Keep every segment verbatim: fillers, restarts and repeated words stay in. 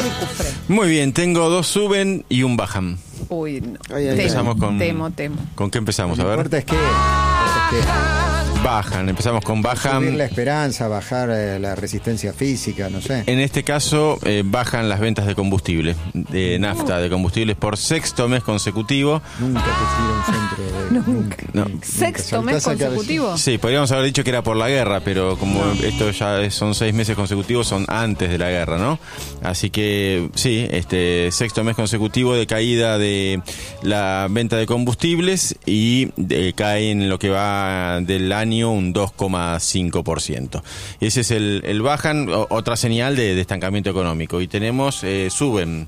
Cufré. Muy bien, tengo dos suben y un bajan. Uy, no. Ay, ay, Empezamos ay. con... Temo, temo. ¿Con qué empezamos? A Lo ver. importante es que, es que Bajan, empezamos con subir bajan. la esperanza, bajar eh, la resistencia física, no sé. En este caso, eh, bajan las ventas de combustible, de nafta, de combustibles por sexto mes consecutivo. Nunca te fui a un centro de... Nunca. No. ¿Sexto mes Saltás a consecutivo? Sí, podríamos haber dicho que era por la guerra, pero como esto ya es- son seis meses consecutivos, son antes de la guerra, ¿no? Así que sí, este sexto mes consecutivo de caída de la venta de combustibles y de- cae en lo que va del año un dos coma cinco por ciento. Ese es el, el bajan, o- otra señal de, de estancamiento económico. Y tenemos, eh, suben.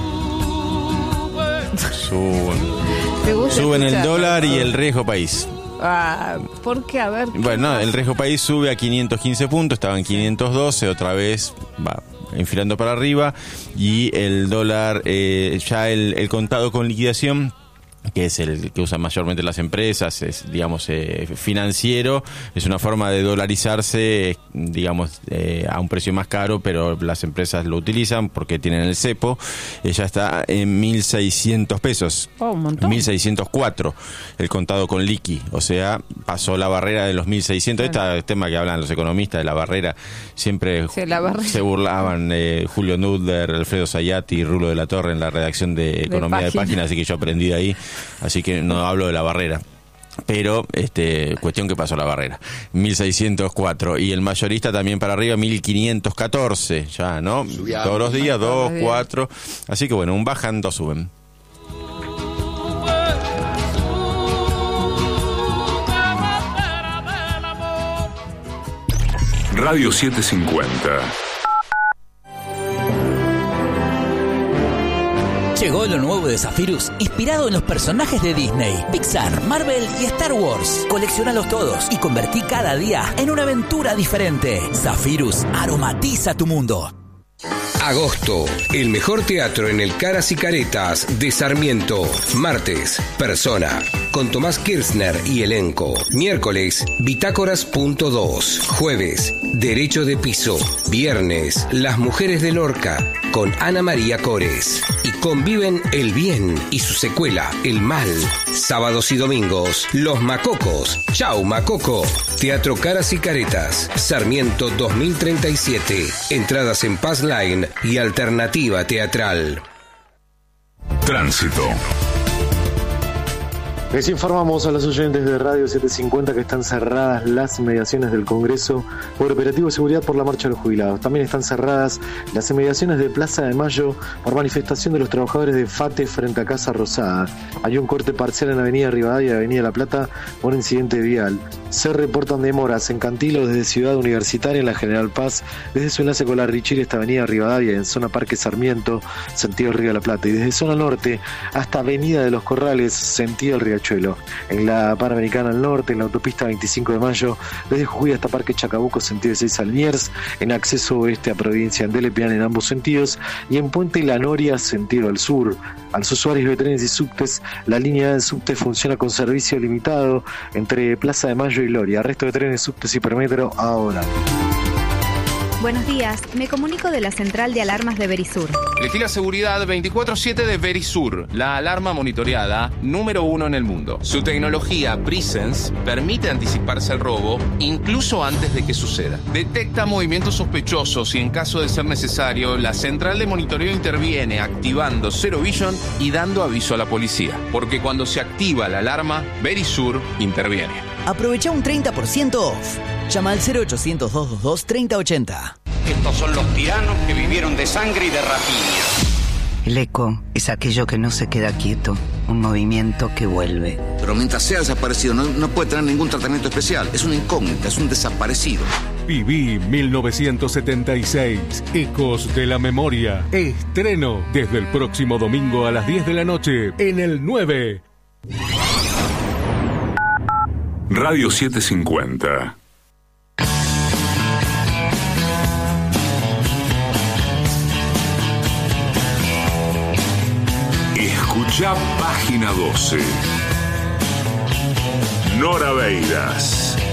Suben. ¿Te gusta Suben el escucharlo? dólar y el riesgo país. Ah, ¿por qué? A ver. Bueno, no, el riesgo país sube a quinientos quince puntos, estaba en quinientos doce, otra vez va enfilando para arriba, y el dólar, eh, ya el, el contado con liquidación, que es el que usan mayormente las empresas, es, digamos, eh, financiero, es una forma de dolarizarse, digamos, eh, a un precio más caro, pero las empresas lo utilizan porque tienen el cepo. Eh, ya está en mil seiscientos pesos. Oh, un montón. mil seiscientos cuatro el contado con liqui, o sea, pasó la barrera de los mil seiscientos. Claro. Este tema que hablan los economistas de la barrera, siempre Sí, la barrera. se burlaban eh, Julio Nudler, Alfredo Sayati y Rulo de la Torre en la redacción de Economía de Página. Página, así que yo aprendí de ahí, así que no hablo de la barrera. Pero, este, cuestión que pasó la barrera, mil seiscientos cuatro, y el mayorista también para arriba, mil quinientos catorce, ya, ¿no? Todos los días, Todos dos, los días. cuatro, así que bueno, un bajan, dos suben. Radio setecientos cincuenta. Llegó lo nuevo de Zephyrus, inspirado en los personajes de Disney, Pixar, Marvel y Star Wars. Colecciónalos todos y convertí cada día en una aventura diferente. Zephyrus aromatiza tu mundo. Agosto, el mejor teatro en el Caras y Caretas de Sarmiento. Martes, Persona, con Tomás Kirchner y elenco. Miércoles, Bitácoras punto dos. Jueves, Derecho de Piso. Viernes, Las Mujeres de Lorca, con Ana María Cores. Y conviven el bien y su secuela, el mal. Sábados y domingos, Los Macocos. Chau, Macoco. Teatro Caras y Caretas, Sarmiento dos mil treinta y siete. Entradas en Passline y Alternativa Teatral. Tránsito. Les informamos a los oyentes de Radio setecientos cincuenta que están cerradas las inmediaciones del Congreso por operativo de seguridad por la marcha de los jubilados. También están cerradas las inmediaciones de Plaza de Mayo por manifestación de los trabajadores de FATE frente a Casa Rosada. Hay un corte parcial en Avenida Rivadavia y Avenida La Plata por incidente vial. Se reportan demoras en Cantilo desde Ciudad Universitaria en la General Paz, desde su enlace con la Richiri hasta Avenida Rivadavia en zona Parque Sarmiento, sentido Río de la Plata, y desde zona norte hasta Avenida de los Corrales, sentido el Riachuelo. En la Panamericana al norte, en la autopista veinticinco de mayo, desde Jujuy hasta Parque Chacabuco, sentido seis al Liniers, en acceso oeste a Provincia en Delepian en ambos sentidos, y en Puente La Noria, sentido al sur. A los usuarios de trenes y subtes, la línea del subte funciona con servicio limitado entre Plaza de Mayo y Loria. Resto de trenes, subtes y permetro ahora. Buenos días, me comunico de la central de alarmas de Verisur. Elegí la seguridad veinticuatro siete de Verisur, la alarma monitoreada número uno en el mundo. Su tecnología Presence permite anticiparse al robo incluso antes de que suceda. Detecta movimientos sospechosos y en caso de ser necesario, la central de monitoreo interviene activando Zero Vision y dando aviso a la policía. Porque cuando se activa la alarma, Verisur interviene. Aprovecha un treinta por ciento off. Llama al cero ochocientos, doscientos veintidós, treinta ochenta. Estos son los tiranos que vivieron de sangre y de rapiña. El eco es aquello que no se queda quieto, un movimiento que vuelve. Pero mientras sea desaparecido no, no puede tener ningún tratamiento especial. Es una incógnita, es un desaparecido. Viví mil novecientos setenta y seis, Ecos de la Memoria. Estreno desde el próximo domingo a las diez de la noche en el nueve. Radio setecientos cincuenta. Escucha página doce. Nora Beiras.